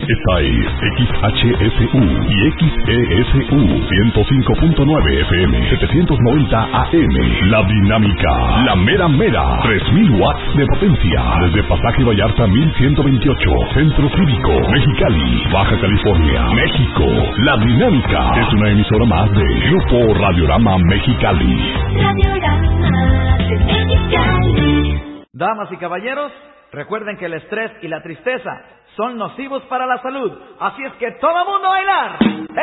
Esta es XHSU y XESU 105.9 FM 790 AM. La Dinámica, la mera mera, 3000 watts de potencia. Desde Pasaje Vallarta 1128, Centro Cívico, Mexicali, Baja California, México. La Dinámica es una emisora más de Grupo Radiorama Mexicali. Radiorama de Mexicali. Damas y caballeros, recuerden que el estrés y la tristeza son nocivos para la salud. Así es que todo mundo a bailar.